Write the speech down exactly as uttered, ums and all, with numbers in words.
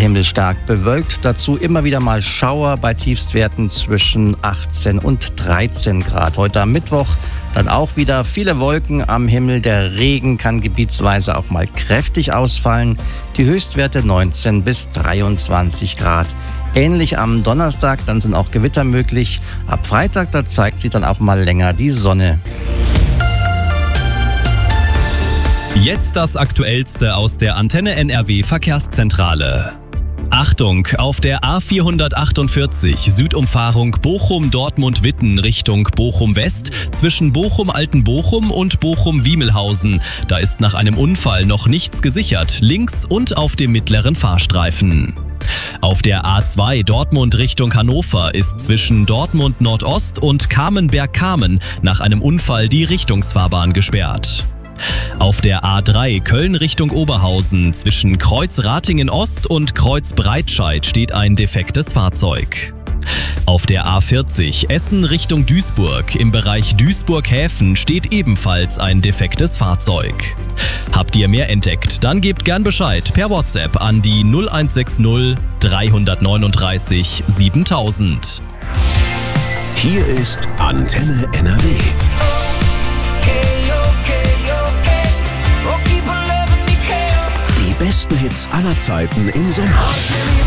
Himmel stark bewölkt, dazu immer wieder mal Schauer bei Tiefstwerten zwischen achtzehn und dreizehn Grad. Heute am Mittwoch dann auch wieder viele Wolken am Himmel. Der Regen kann gebietsweise auch mal kräftig ausfallen. Die Höchstwerte neunzehn bis dreiundzwanzig Grad. Ähnlich am Donnerstag, dann sind auch Gewitter möglich. Ab Freitag, da zeigt sich dann auch mal länger die Sonne. Jetzt das Aktuellste aus der Antenne N R W Verkehrszentrale. Achtung, auf der A vierhundertachtundvierzig Südumfahrung Bochum-Dortmund-Witten Richtung Bochum-West zwischen Bochum-Altenbochum und Bochum-Wiemelhausen. Da ist nach einem Unfall noch nichts gesichert, links und auf dem mittleren Fahrstreifen. Auf der A zwei Dortmund Richtung Hannover ist zwischen Dortmund Nordost und Kamenberg-Kamen nach einem Unfall die Richtungsfahrbahn gesperrt. Auf der A drei Köln Richtung Oberhausen zwischen Kreuz Ratingen Ost und Kreuz Breitscheid steht ein defektes Fahrzeug. Auf der A vierzig Essen Richtung Duisburg im Bereich Duisburg-Häfen steht ebenfalls ein defektes Fahrzeug. Habt ihr mehr entdeckt? Dann gebt gern Bescheid per WhatsApp an die null eins sechs null drei neun drei siebentausend. Hier ist Antenne N R W. Die besten Hits aller Zeiten im Sommer.